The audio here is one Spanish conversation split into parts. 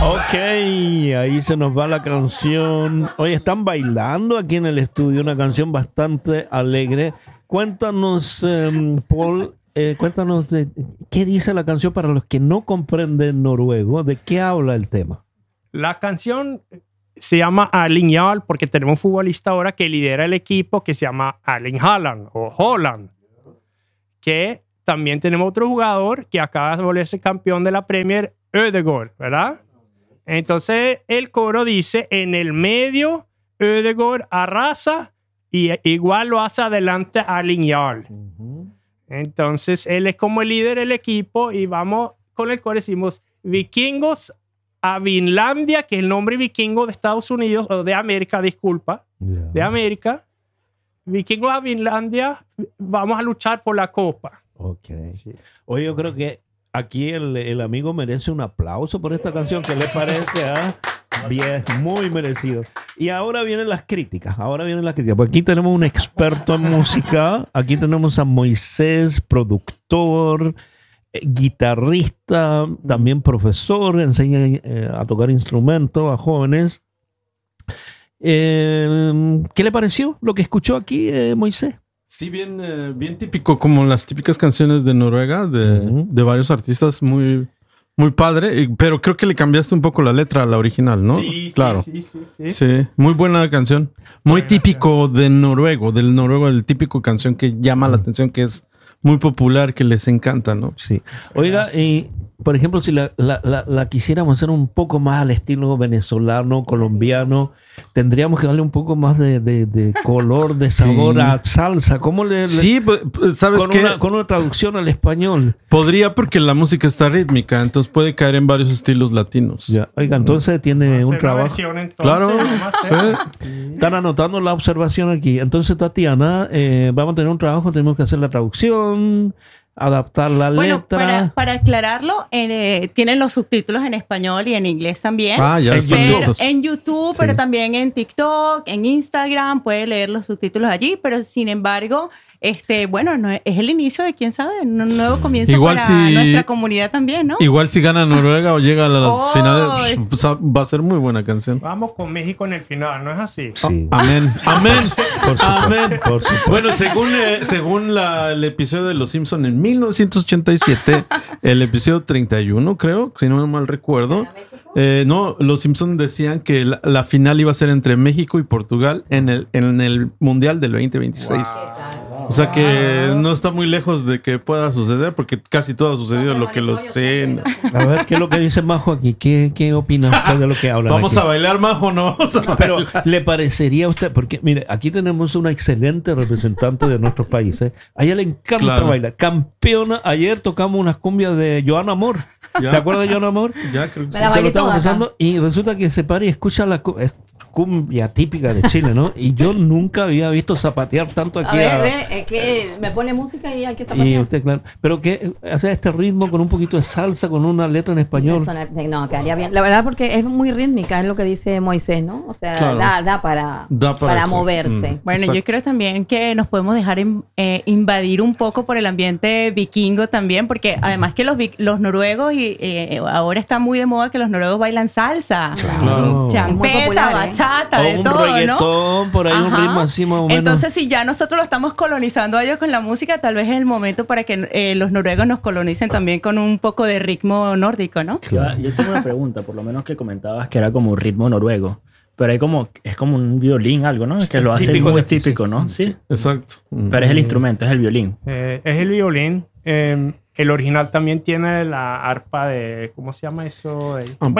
Ok, ahí se nos va la canción. Oye, están bailando aquí en el estudio una canción bastante alegre. Cuéntanos, Paul, cuéntanos qué dice la canción para los que no comprenden noruego. ¿De qué habla el tema? La canción se llama Erling Jarl porque tenemos un futbolista ahora que lidera el equipo que se llama Erling Haaland o Holland. Que también tenemos otro jugador que acaba de volverse campeón de la Premier, Ødegaard, ¿verdad? Entonces el coro dice: en el medio Ødegaard arrasa y igual lo hace adelante Erling Jarl. Entonces él es como el líder del equipo y vamos con el coro, decimos vikingos a Vinlandia, que es el nombre vikingo de Estados Unidos o de América, disculpa, de América. Vikingos a Vinlandia, vamos a luchar por la copa. Ok. Sí. Oye, yo creo que aquí el amigo merece un aplauso por esta canción. ¿Qué le parece? Bien, muy merecido. Y ahora vienen las críticas. Pues aquí tenemos un experto en música. Aquí tenemos a Moisés, productor, guitarrista, también profesor, enseña a tocar instrumentos a jóvenes. ¿Qué le pareció lo que escuchó aquí, Moisés? Sí, bien típico, como las típicas canciones de Noruega, de varios artistas, muy, muy padre, pero creo que le cambiaste un poco la letra a la original, ¿no? Sí, claro. Sí, muy buena canción. Muy típico del noruego, el típico canción que llama la atención, que es muy popular, que les encanta, ¿no? Sí. Oiga, por ejemplo, si la quisiéramos hacer un poco más al estilo venezolano, colombiano, tendríamos que darle un poco más de color, de sabor a salsa. ¿Cómo sí, pues, ¿sabes qué? Con una traducción al español. Podría, porque la música está rítmica, entonces puede caer en varios estilos latinos. Ya. Oiga, entonces tiene un trabajo. Claro. Sí. Están anotando la observación aquí. Entonces, Tatiana, vamos a tener un trabajo, tenemos que hacer la traducción, adaptar la letra. Para aclararlo, tienen los subtítulos en español y en inglés también. Ya están listos. En YouTube, pero también en TikTok, en Instagram, puede leer los subtítulos allí, pero sin embargo, no, es el inicio de, quién sabe, un nuevo comienzo para nuestra comunidad también, ¿no? Igual si gana Noruega o llega a las finales, pues, va a ser muy buena canción. Vamos con México en el final, ¿no es así? Sí. Amén. Por supuesto. Bueno, según el episodio de Los Simpson en 1987, el episodio 31, creo, si no mal recuerdo, no, Los Simpson decían que la final iba a ser entre México y Portugal en el Mundial del 2026. Wow. O sea que no está muy lejos de que pueda suceder, porque casi todo ha sucedido, lo que lo sé. A ver, ¿qué es lo que dice Majo aquí? ¿Qué opina usted de lo que habla? ¿Vamos a bailar, Majo? No vamos a bailar. Pero, ¿le parecería a usted? Porque, mire, aquí tenemos una excelente representante de nuestros países. A ella le encanta bailar. Campeona. Ayer tocamos unas cumbias de Joan Amor. ¿Te acuerdas de Joan Amor? Ya, creo que sí. Se lo estamos pensando y resulta que se para y escucha la cumbia típica de Chile, ¿no? Y yo nunca había visto zapatear tanto aquí. Es que me pone música y hay que zapatear. Y usted, claro. Pero que hace este ritmo con un poquito de salsa, con una letra en español. No, quedaría bien. La verdad, porque es muy rítmica, es lo que dice Moisés, ¿no? O sea, claro, da para moverse. Bueno, exacto. Yo creo también que nos podemos dejar invadir un poco por el ambiente vikingo también, porque además que los noruegos ahora está muy de moda que los noruegos bailan salsa. Claro. Champeta, bachata, de un todo, reggaetón, ¿no? Por ahí. Ajá. Un ritmo así más o menos. Entonces, si ya nosotros lo estamos colonizando a ellos con la música, tal vez es el momento para que los noruegos nos colonicen también con un poco de ritmo nórdico, ¿no? Claro. Yo tengo una pregunta, por lo menos que comentabas que era como un ritmo noruego. Pero es como un violín, algo, ¿no? Que lo hace muy típico, ¿no? Sí. Exacto. Pero es el instrumento, es el violín. Es el violín. El original también tiene la arpa de... ¿Cómo se llama eso?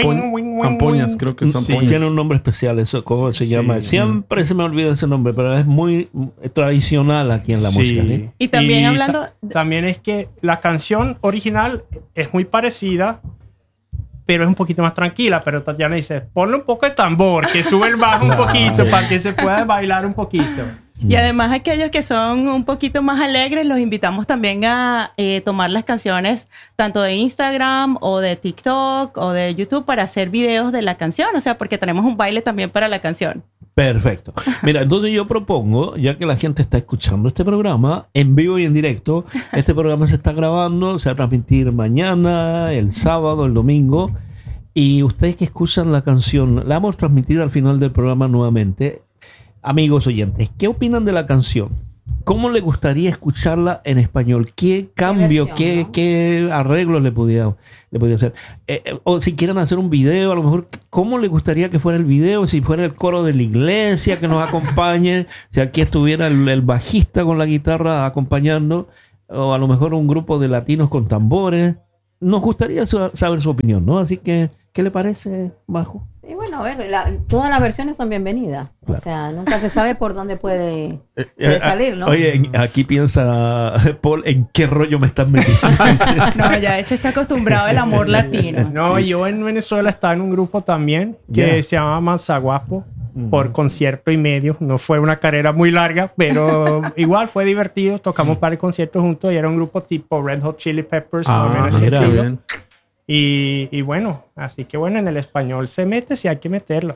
Ampoñas, creo que es ampoñas. Sí, tiene un nombre especial, eso, ¿cómo se llama? Siempre se me olvida ese nombre, pero es muy tradicional aquí en la música. ¿Sí? Y también hablando... También es que la canción original es muy parecida, pero es un poquito más tranquila. Pero Tatiana dice, ponle un poco de tambor, que sube el bajo un poquito para que se pueda bailar un poquito. Y además aquellos que son un poquito más alegres, los invitamos también a tomar las canciones tanto de Instagram o de TikTok o de YouTube para hacer videos de la canción. O sea, porque tenemos un baile también para la canción. Perfecto. Mira, entonces yo propongo, ya que la gente está escuchando este programa en vivo y en directo, este programa se está grabando, se va a transmitir mañana, el sábado, el domingo. Y ustedes que escuchan la canción, la vamos a transmitir al final del programa nuevamente. Amigos oyentes, ¿qué opinan de la canción? ¿Cómo le gustaría escucharla en español? ¿Qué cambio, qué arreglos le podía hacer? O si quieren hacer un video, a lo mejor, ¿cómo le gustaría que fuera el video? Si fuera el coro de la iglesia que nos acompañe, si aquí estuviera el bajista con la guitarra acompañando, o a lo mejor un grupo de latinos con tambores. Nos gustaría saber su opinión, ¿no? Así que, ¿qué le parece, Majo? Sí, bueno, a ver, todas las versiones son bienvenidas. Claro. O sea, nunca se sabe por dónde puede salir, ¿no? Oye, aquí piensa Paul, ¿en qué rollo me estás metiendo? No, ya ese está acostumbrado al amor latino. No, sí. Yo en Venezuela estaba en un grupo también que se llama Manzaguapo. Por concierto y medio. No fue una carrera muy larga, pero igual fue divertido. Tocamos varios conciertos juntos y era un grupo tipo Red Hot Chili Peppers. Bien. Y bueno, así que bueno, en el español se mete si hay que meterlo.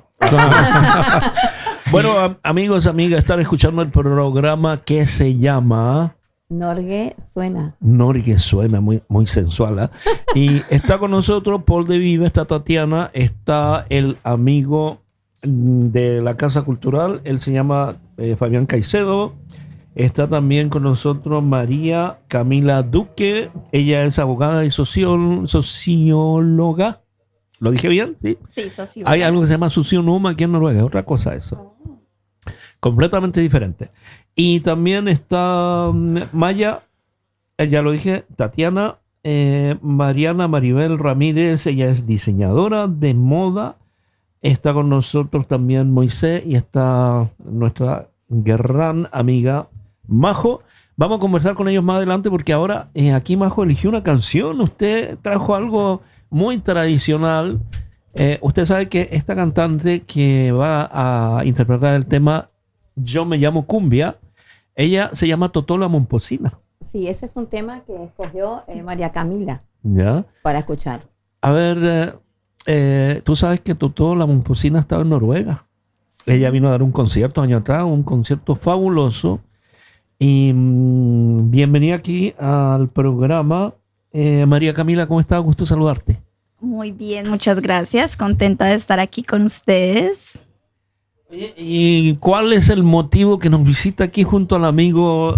Bueno, amigos, amigas, están escuchando el programa que se llama... Norge Suena. Norge Suena, muy, muy sensual, ¿eh? Y está con nosotros Paul de Vive, está Tatiana, está el amigo de la Casa Cultural, él se llama Fabián Caicedo. Está también con nosotros María Camila Duque, ella es abogada y socióloga. ¿Lo dije bien? Sí, sí, socióloga. Hay algo que se llama sociónoma aquí en Noruega, es otra cosa eso. Completamente diferente. Y también está Maya, ya lo dije, Tatiana, Mariana Maribel Ramírez, ella es diseñadora de moda. Está con nosotros también Moisés y está nuestra gran amiga Majo. Vamos a conversar con ellos más adelante porque ahora aquí Majo eligió una canción. Usted trajo algo muy tradicional. Usted sabe que esta cantante que va a interpretar el tema Yo me llamo Cumbia, ella se llama Totola Momposina. Sí, ese es un tema que escogió María Camila para escuchar. A ver... tú sabes que Totola Momposina estaba en Noruega. Sí. Ella vino a dar un concierto año atrás, un concierto fabuloso. Y bienvenida aquí al programa. María Camila, ¿cómo estás? Gusto saludarte. Muy bien, muchas gracias. Contenta de estar aquí con ustedes. ¿Y cuál es el motivo que nos visita aquí junto al amigo?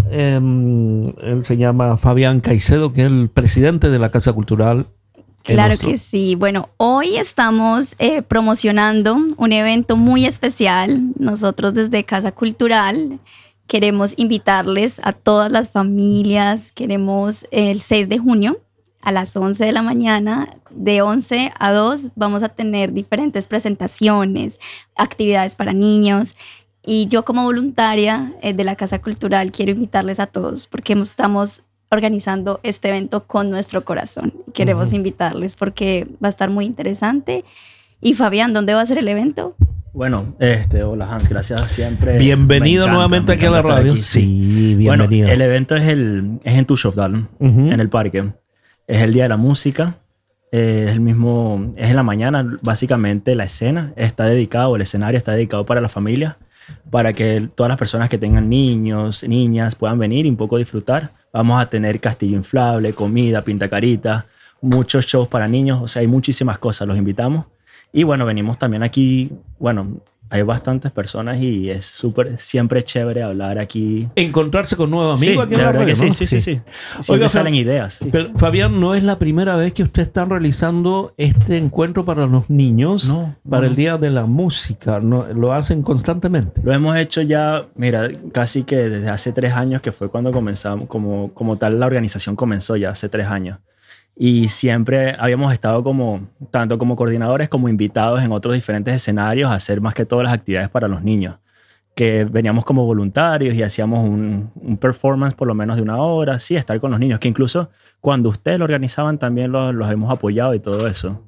Él se llama Fabián Caicedo, que es el presidente de la Casa Cultural. Claro que sí. Bueno, hoy estamos promocionando un evento muy especial. Nosotros desde Casa Cultural queremos invitarles a todas las familias. Queremos el 6 de junio a las 11 de la mañana, de 11 a 2, vamos a tener diferentes presentaciones, actividades para niños. Y yo como voluntaria de la Casa Cultural quiero invitarles a todos porque estamos organizando este evento con nuestro corazón. Queremos invitarles porque va a estar muy interesante. Y Fabián, ¿dónde va a ser el evento? Bueno, hola Hans, gracias siempre. Bienvenido nuevamente aquí a la radio. Sí, bienvenido. Bueno, el evento es en Tushovdal, en el parque. Es el Día de la Música. Es en la mañana, básicamente la escena está dedicado, el escenario está dedicado para la familia, para que todas las personas que tengan niños, niñas puedan venir y un poco disfrutar. Vamos a tener castillo inflable, comida, pintacarita, muchos shows para niños, o sea, hay muchísimas cosas, los invitamos. Y bueno, venimos también aquí, bueno, hay bastantes personas y es siempre chévere hablar aquí. Encontrarse con nuevos amigos. Sí, aquí la verdad que sí. Siempre Oiga, salen ideas. Pero, Fabián, ¿no es la primera vez que ustedes están realizando este encuentro para los niños? Para el Día de la Música. ¿No? ¿Lo hacen constantemente? Lo hemos hecho ya, mira, casi que desde hace 3 años, que fue cuando comenzamos, como tal la organización comenzó ya hace 3 años. Y siempre habíamos estado tanto como coordinadores como invitados en otros diferentes escenarios a hacer más que todas las actividades para los niños. Que veníamos como voluntarios y hacíamos un performance por lo menos de 1 hora, sí, estar con los niños, que incluso cuando ustedes lo organizaban también los hemos apoyado y todo eso.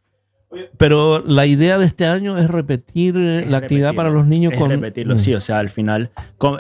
Pero la idea de este año es repetir la actividad para los niños. Repetirlo, sí, o sea, al final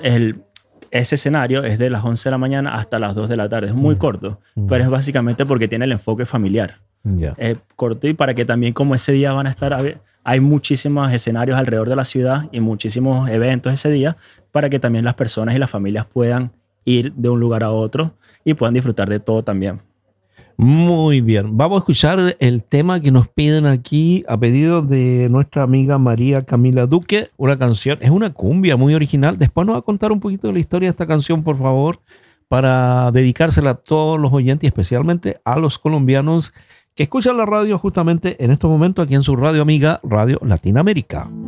ese escenario es de las 11 de la mañana hasta las 2 de la tarde. Es muy corto, pero es básicamente porque tiene el enfoque familiar. Es corto y para que también como ese día van a estar... Hay muchísimos escenarios alrededor de la ciudad y muchísimos eventos ese día para que también las personas y las familias puedan ir de un lugar a otro y puedan disfrutar de todo también. Muy bien. Vamos a escuchar el tema que nos piden aquí a pedido de nuestra amiga María Camila Duque. Una canción, es una cumbia muy original. Después nos va a contar un poquito de la historia de esta canción, por favor, para dedicársela a todos los oyentes y especialmente a los colombianos que escuchan la radio justamente en estos momentos aquí en su radio amiga, Radio Latinoamérica.